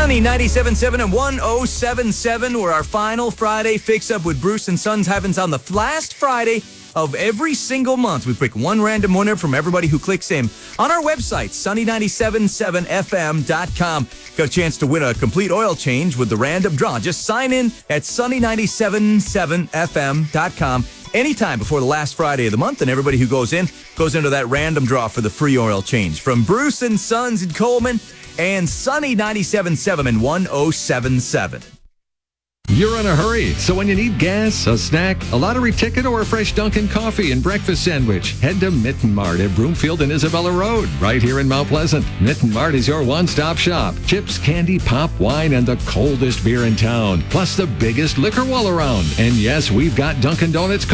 Sunny 97.7 and 107.7, where our final Friday fix-up with Bruce and Sons happens on the last Friday of every single month. We pick one random winner from everybody who clicks in on our website, sunny977fm.com. Got a chance to win a complete oil change with the random draw. Just sign in at sunny977fm.com anytime before the last Friday of the month, and everybody who goes into that random draw for the free oil change. From Bruce and Sons in Coleman and Sunny 97.7 and 107.7. You're in a hurry, so when you need gas, a snack, a lottery ticket, or a fresh Dunkin' coffee and breakfast sandwich, head to Mitten Mart at Broomfield and Isabella Road, right here in Mount Pleasant. Mitten Mart is your one-stop shop. Chips, candy, pop, wine, and the coldest beer in town, plus the biggest liquor wall around. And yes, we've got Dunkin' Donuts